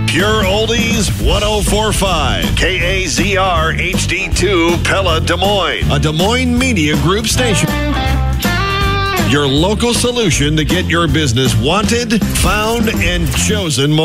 Pure Oldies 1045. KAZR HD2 Pella Des Moines. A Des Moines Media Group station. Your local solution to get your business wanted, found, and chosen more.